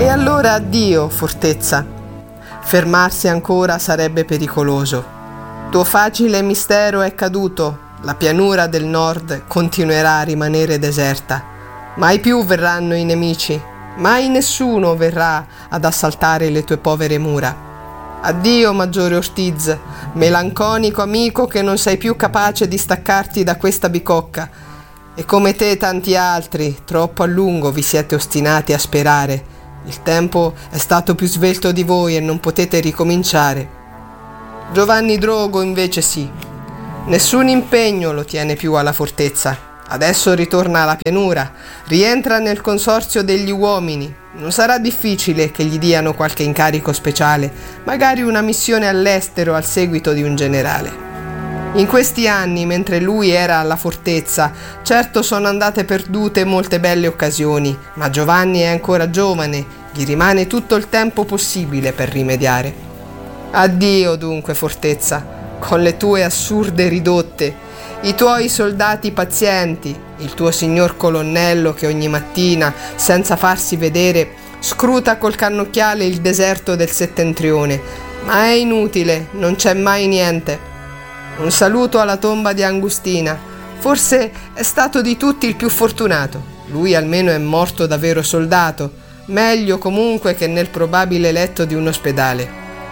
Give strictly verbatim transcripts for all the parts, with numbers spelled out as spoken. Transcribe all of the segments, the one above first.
allora addio, fortezza. Fermarsi ancora sarebbe pericoloso. Tuo facile mistero è caduto, la pianura del nord continuerà a rimanere deserta. Mai più verranno i nemici, mai nessuno verrà ad assaltare le tue povere mura. Addio, maggiore Ortiz, melanconico amico che non sei più capace di staccarti da questa bicocca. E come te tanti altri, troppo a lungo vi siete ostinati a sperare. Il tempo è stato più svelto di voi e non potete ricominciare. Giovanni Drogo invece sì. Nessun impegno lo tiene più alla fortezza. Adesso ritorna alla pianura, rientra nel consorzio degli uomini. Non sarà difficile che gli diano qualche incarico speciale, magari una missione all'estero al seguito di un generale. In questi anni, mentre lui era alla fortezza, certo sono andate perdute molte belle occasioni, ma Giovanni è ancora giovane, gli rimane tutto il tempo possibile per rimediare. Addio dunque, fortezza, con le tue assurde ridotte, i tuoi soldati pazienti, il tuo signor colonnello che ogni mattina, senza farsi vedere, scruta col cannocchiale il deserto del settentrione, ma è inutile, non c'è mai niente. Un saluto alla tomba di Angustina, forse è stato di tutti il più fortunato, lui almeno è morto da vero soldato, meglio comunque che nel probabile letto di un ospedale.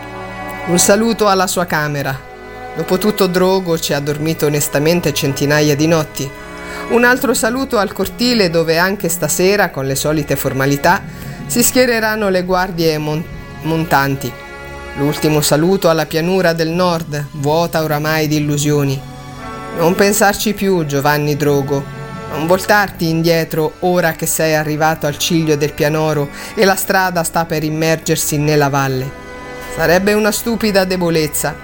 Un saluto alla sua camera. Dopotutto Drogo ci ha dormito onestamente centinaia di notti. Un altro saluto al cortile dove anche stasera, con le solite formalità, si schiereranno le guardie mon- montanti. L'ultimo saluto alla pianura del nord, vuota oramai di illusioni. Non pensarci più, Giovanni Drogo. Non voltarti indietro ora che sei arrivato al ciglio del pianoro e la strada sta per immergersi nella valle. Sarebbe una stupida debolezza.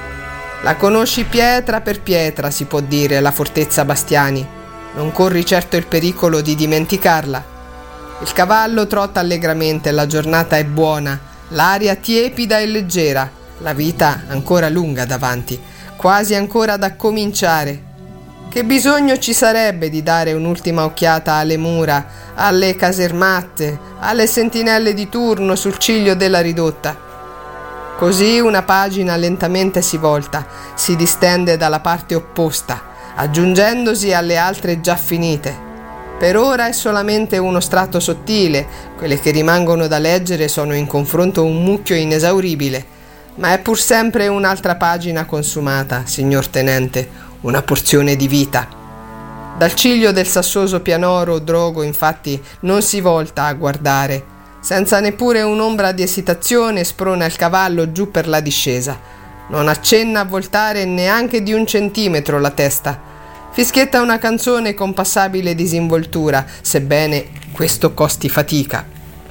La conosci pietra per pietra, si può dire, la fortezza Bastiani. Non corri certo il pericolo di dimenticarla. Il cavallo trotta allegramente, la giornata è buona, l'aria tiepida e leggera, la vita ancora lunga davanti, quasi ancora da cominciare. Che bisogno ci sarebbe di dare un'ultima occhiata alle mura, alle casermatte, alle sentinelle di turno sul ciglio della ridotta? Così una pagina lentamente si volta, si distende dalla parte opposta, aggiungendosi alle altre già finite. Per ora è solamente uno strato sottile, quelle che rimangono da leggere sono in confronto un mucchio inesauribile, ma è pur sempre un'altra pagina consumata, signor tenente, una porzione di vita. Dal ciglio del sassoso pianoro Drogo infatti non si volta a guardare. Senza neppure un'ombra di esitazione sprona il cavallo giù per la discesa. Non accenna a voltare neanche di un centimetro la testa. Fischietta una canzone con passabile disinvoltura, sebbene questo costi fatica.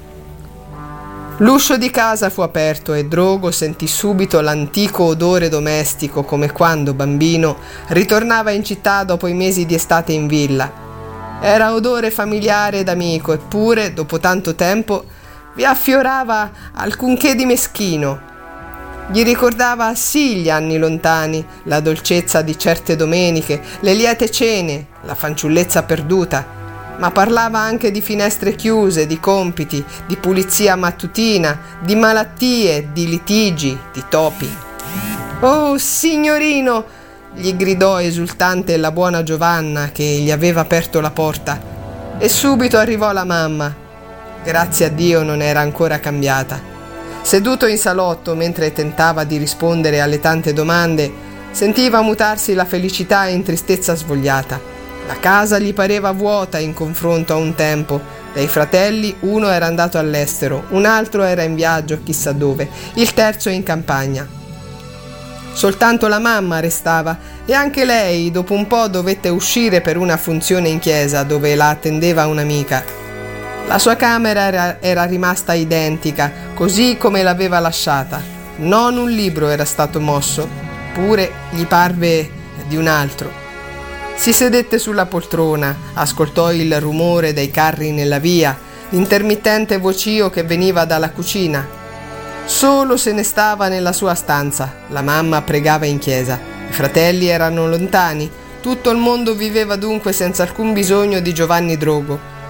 L'uscio di casa fu aperto e Drogo sentì subito l'antico odore domestico come quando, bambino, ritornava in città dopo i mesi di estate in villa. Era odore familiare ed amico, eppure, dopo tanto tempo, vi affiorava alcunché di meschino. Gli ricordava sì gli anni lontani, la dolcezza di certe domeniche, le liete cene, la fanciullezza perduta, ma parlava anche di finestre chiuse, di compiti, di pulizia mattutina, di malattie, di litigi, di topi. «Oh, signorino!» gli gridò esultante la buona Giovanna che gli aveva aperto la porta. E subito arrivò la mamma. Grazie a Dio non era ancora cambiata. Seduto in salotto mentre tentava di rispondere alle tante domande, sentiva mutarsi la felicità in tristezza svogliata. La casa gli pareva vuota in confronto a un tempo. Dei fratelli uno era andato all'estero, un altro era in viaggio chissà dove, il terzo in campagna. Soltanto la mamma restava e anche lei dopo un po' dovette uscire per una funzione in chiesa dove la attendeva un'amica. La sua camera era, era rimasta identica, così come l'aveva lasciata. Non un libro era stato mosso, pure gli parve di un altro. Si sedette sulla poltrona, ascoltò il rumore dei carri nella via, l'intermittente vocio che veniva dalla cucina. Solo se ne stava nella sua stanza, la mamma pregava in chiesa, i fratelli erano lontani, tutto il mondo viveva dunque senza alcun bisogno di Giovanni Drogo.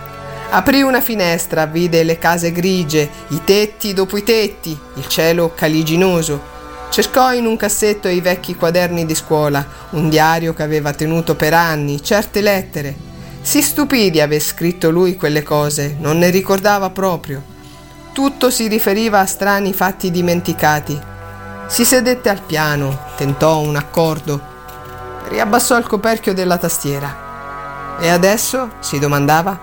Aprì una finestra, vide le case grigie, i tetti dopo i tetti, il cielo caliginoso. Cercò in un cassetto i vecchi quaderni di scuola, un diario che aveva tenuto per anni, certe lettere. Si stupì di aver scritto lui quelle cose, non ne ricordava proprio. Tutto si riferiva a strani fatti dimenticati. Si sedette al piano, tentò un accordo, riabbassò il coperchio della tastiera. E adesso? Si domandava.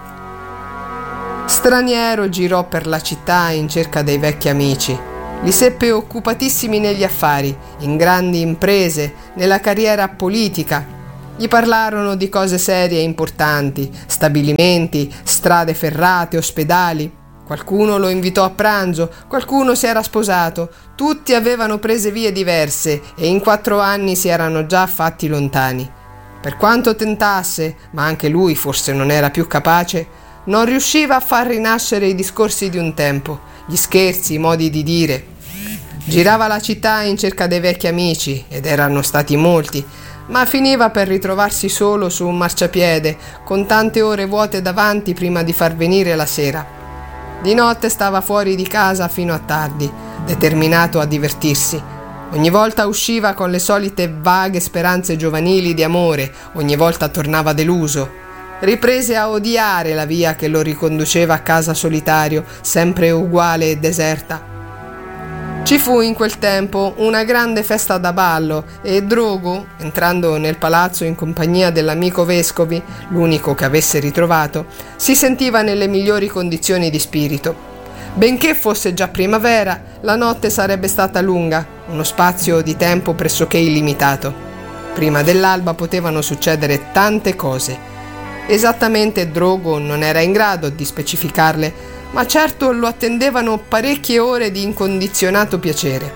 Straniero girò per la città in cerca dei vecchi amici. Li seppe occupatissimi negli affari, in grandi imprese, nella carriera politica. Gli parlarono di cose serie e importanti, stabilimenti, strade ferrate, ospedali. Qualcuno lo invitò a pranzo, qualcuno si era sposato, tutti avevano prese vie diverse e in quattro anni si erano già fatti lontani. Per quanto tentasse, ma anche lui forse non era più capace, non riusciva a far rinascere i discorsi di un tempo, gli scherzi, i modi di dire. Girava la città in cerca dei vecchi amici, ed erano stati molti, ma finiva per ritrovarsi solo su un marciapiede, con tante ore vuote davanti prima di far venire la sera. Di notte stava fuori di casa fino a tardi, determinato a divertirsi. Ogni volta usciva con le solite vaghe speranze giovanili di amore, ogni volta tornava deluso. Riprese a odiare la via che lo riconduceva a casa solitario, sempre uguale e deserta. Ci fu in quel tempo una grande festa da ballo e Drogo, entrando nel palazzo in compagnia dell'amico vescovi, l'unico che avesse ritrovato, si sentiva nelle migliori condizioni di spirito. Benché fosse già primavera, la notte sarebbe stata lunga, uno spazio di tempo pressoché illimitato. Prima dell'alba potevano succedere tante cose. Esattamente Drogo non era in grado di specificarle, ma certo lo attendevano parecchie ore di incondizionato piacere.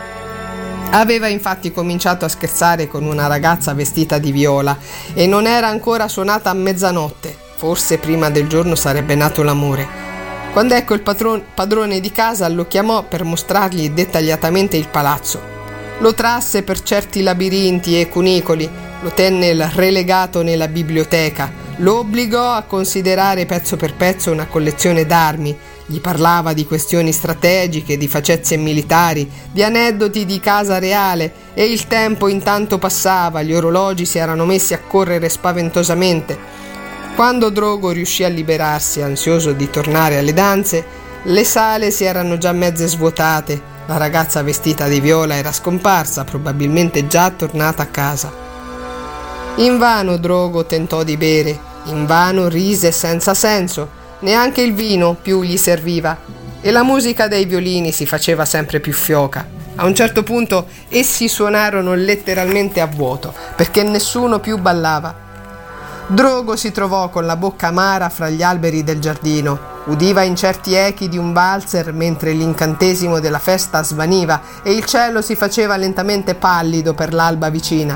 Aveva infatti cominciato a scherzare con una ragazza vestita di viola e non era ancora suonata a mezzanotte, forse prima del giorno sarebbe nato l'amore. Quando ecco il patron- padrone di casa lo chiamò per mostrargli dettagliatamente il palazzo. Lo trasse per certi labirinti e cunicoli, lo tenne relegato nella biblioteca, lo obbligò a considerare pezzo per pezzo una collezione d'armi, gli parlava di questioni strategiche, di facezie militari, di aneddoti di casa reale e il tempo intanto passava, gli orologi si erano messi a correre spaventosamente. Quando Drogo riuscì a liberarsi, ansioso di tornare alle danze, le sale si erano già mezze svuotate, la ragazza vestita di viola era scomparsa, probabilmente già tornata a casa. Invano Drogo tentò di bere, invano rise senza senso, neanche il vino più gli serviva e la musica dei violini si faceva sempre più fioca. A un certo punto essi suonarono letteralmente a vuoto, perché nessuno più ballava. Drogo si trovò con la bocca amara fra gli alberi del giardino, udiva incerti echi di un valzer mentre l'incantesimo della festa svaniva e il cielo si faceva lentamente pallido per l'alba vicina.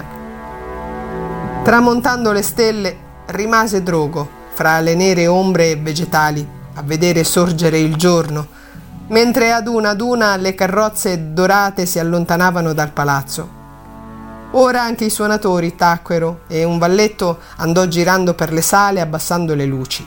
Tramontando le stelle, rimase Drogo, fra le nere ombre vegetali, a vedere sorgere il giorno, mentre ad una ad una le carrozze dorate si allontanavano dal palazzo. Ora anche i suonatori tacquero e un valletto andò girando per le sale abbassando le luci.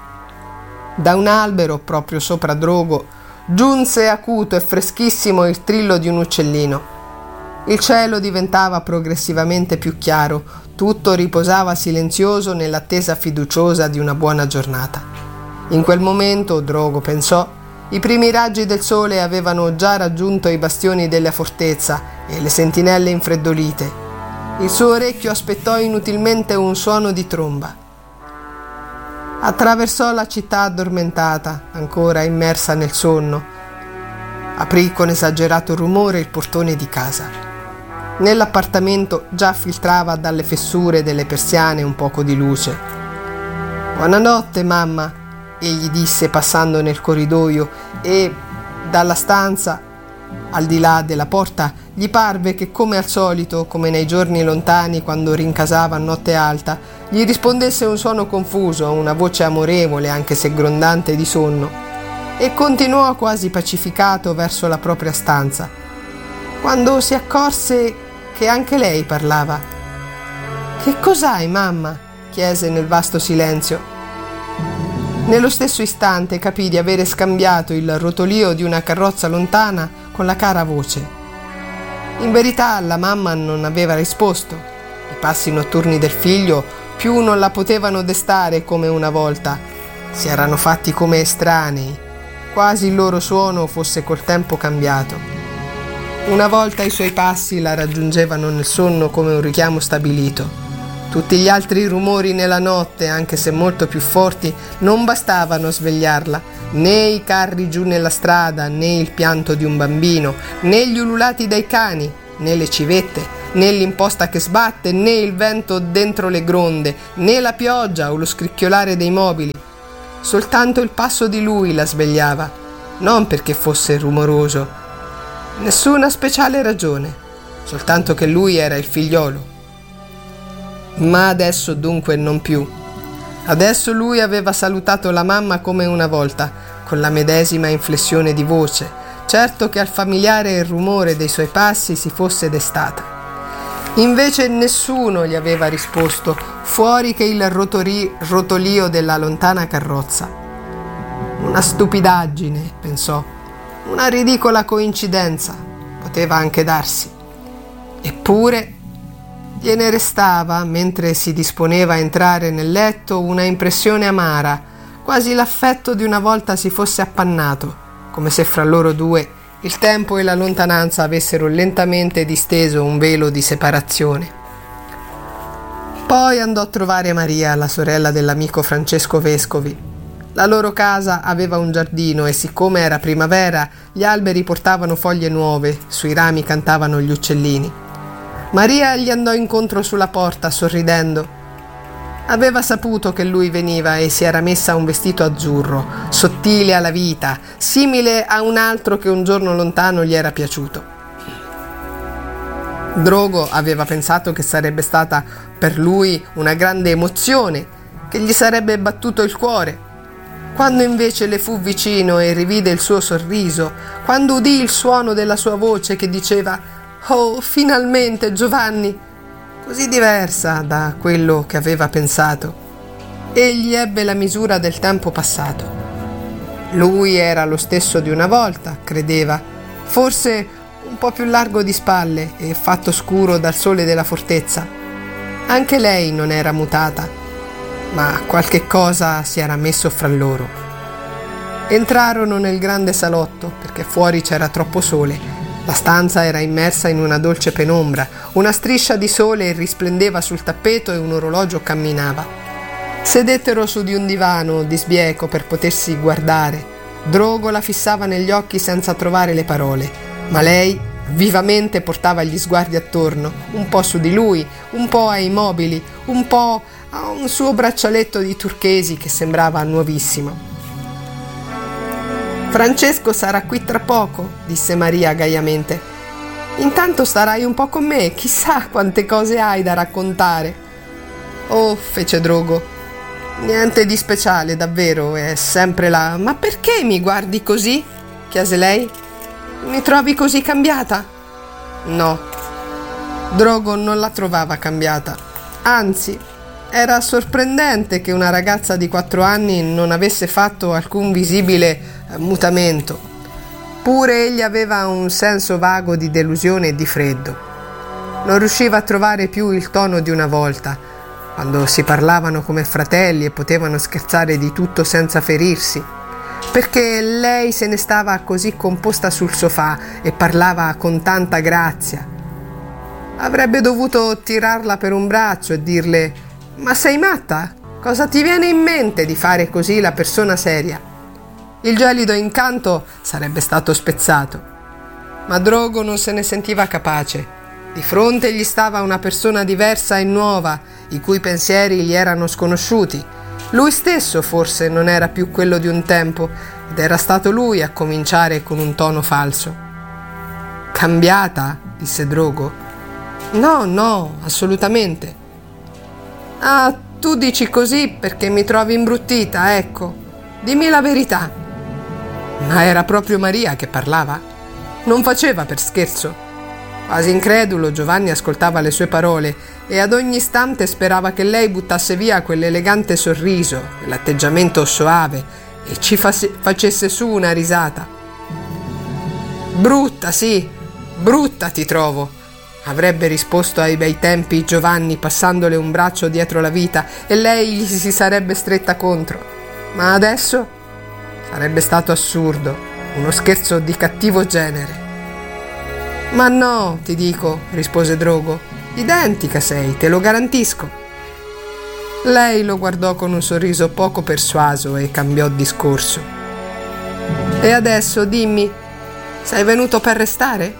Da un albero, proprio sopra Drogo, giunse acuto e freschissimo il trillo di un uccellino. Il cielo diventava progressivamente più chiaro, tutto riposava silenzioso nell'attesa fiduciosa di una buona giornata. In quel momento, Drogo pensò, i primi raggi del sole avevano già raggiunto i bastioni della fortezza e le sentinelle infreddolite. Il suo orecchio aspettò inutilmente un suono di tromba. Attraversò la città addormentata, ancora immersa nel sonno. Aprì con esagerato rumore il portone di casa. Nell'appartamento già filtrava dalle fessure delle persiane un poco di luce. «Buonanotte, mamma», egli disse passando nel corridoio e, dalla stanza, al di là della porta, gli parve che come al solito, come nei giorni lontani quando rincasava a notte alta, gli rispondesse un suono confuso, una voce amorevole anche se grondante di sonno, e continuò quasi pacificato verso la propria stanza, quando si accorse che anche lei parlava. «Che cos'hai, mamma?» chiese nel vasto silenzio. Nello stesso istante capì di avere scambiato il rotolio di una carrozza lontana con la cara voce. In verità la mamma non aveva risposto. I passi notturni del figlio più non la potevano destare come una volta. Si erano fatti come estranei, quasi il loro suono fosse col tempo cambiato. Una volta i suoi passi la raggiungevano nel sonno come un richiamo stabilito. Tutti gli altri rumori nella notte, anche se molto più forti, non bastavano a svegliarla. Né i carri giù nella strada, né il pianto di un bambino, né gli ululati dei cani, né le civette, né l'imposta che sbatte, né il vento dentro le gronde, né la pioggia o lo scricchiolare dei mobili. Soltanto il passo di lui la svegliava, non perché fosse rumoroso. Nessuna speciale ragione, soltanto che lui era il figliolo. Ma adesso dunque non più. Adesso lui aveva salutato la mamma come una volta, con la medesima inflessione di voce, certo che al familiare il rumore dei suoi passi si fosse destata. Invece nessuno gli aveva risposto, fuori che il rotori- rotolio della lontana carrozza. Una stupidaggine, pensò, una ridicola coincidenza, poteva anche darsi. Eppure gliene restava, mentre si disponeva a entrare nel letto, una impressione amara, quasi l'affetto di una volta si fosse appannato, come se fra loro due il tempo e la lontananza avessero lentamente disteso un velo di separazione. Poi andò a trovare Maria, la sorella dell'amico Francesco Vescovi. La loro casa aveva un giardino e siccome era primavera, gli alberi portavano foglie nuove, sui rami cantavano gli uccellini. Maria gli andò incontro sulla porta, sorridendo. Aveva saputo che lui veniva e si era messa un vestito azzurro, sottile alla vita, simile a un altro che un giorno lontano gli era piaciuto. Drogo aveva pensato che sarebbe stata per lui una grande emozione, che gli sarebbe battuto il cuore. Quando invece le fu vicino e rivide il suo sorriso, quando udì il suono della sua voce che diceva «Oh, finalmente, Giovanni!», così diversa da quello che aveva pensato, egli ebbe la misura del tempo passato. Lui era lo stesso di una volta, credeva, forse un po' più largo di spalle e fatto scuro dal sole della fortezza. Anche lei non era mutata, ma qualche cosa si era messo fra loro. Entrarono nel grande salotto perché fuori c'era troppo sole. La stanza era immersa in una dolce penombra, una striscia di sole risplendeva sul tappeto e un orologio camminava. Sedettero su di un divano di sbieco per potersi guardare. Drogo la fissava negli occhi senza trovare le parole, ma lei vivamente portava gli sguardi attorno, un po' su di lui, un po' ai mobili, un po' a un suo braccialetto di turchesi che sembrava nuovissimo. «Francesco sarà qui tra poco», disse Maria gaiamente. «Intanto starai un po' con me, chissà quante cose hai da raccontare». «Oh», fece Drogo, «niente di speciale, davvero, è sempre là». «Ma perché mi guardi così?» chiese lei. «Mi trovi così cambiata?» «No». Drogo non la trovava cambiata, anzi, era sorprendente che una ragazza di quattro anni non avesse fatto alcun visibile mutamento. Pure egli aveva un senso vago di delusione e di freddo. Non riusciva a trovare più il tono di una volta, quando si parlavano come fratelli e potevano scherzare di tutto senza ferirsi, perché lei se ne stava così composta sul sofà e parlava con tanta grazia. Avrebbe dovuto tirarla per un braccio e dirle: «Ma sei matta? Cosa ti viene in mente di fare così la persona seria?» Il gelido incanto sarebbe stato spezzato, ma Drogo non se ne sentiva capace. Di fronte gli stava una persona diversa e nuova, i cui pensieri gli erano sconosciuti. Lui stesso forse non era più quello di un tempo, ed era stato lui a cominciare con un tono falso. «Cambiata?» disse Drogo. «No, no, assolutamente». «Ah, tu dici così perché mi trovi imbruttita, ecco. Dimmi la verità». Ma era proprio Maria che parlava? Non faceva per scherzo? Quasi incredulo, Giovanni ascoltava le sue parole e ad ogni istante sperava che lei buttasse via quell'elegante sorriso, quell'atteggiamento soave e ci facesse su una risata. Brutta, sì, brutta ti trovo, avrebbe risposto ai bei tempi Giovanni passandole un braccio dietro la vita e lei gli si sarebbe stretta contro. Ma adesso sarebbe stato assurdo, uno scherzo di cattivo genere. Ma no, ti dico, rispose Drogo, identica sei, te lo garantisco. Lei lo guardò con un sorriso poco persuaso e cambiò discorso. E adesso dimmi, sei venuto per restare?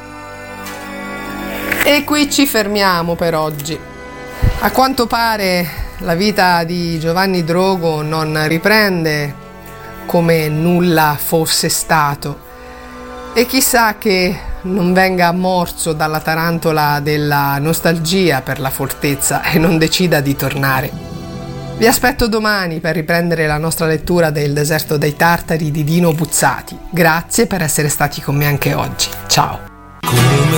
E qui ci fermiamo per oggi. A quanto pare la vita di Giovanni Drogo non riprende come nulla fosse stato e chissà che non venga morso dalla tarantola della nostalgia per la fortezza e non decida di tornare. Vi aspetto domani per riprendere la nostra lettura del Deserto dei Tartari di Dino Buzzati. Grazie per essere stati con me anche oggi. Ciao! Come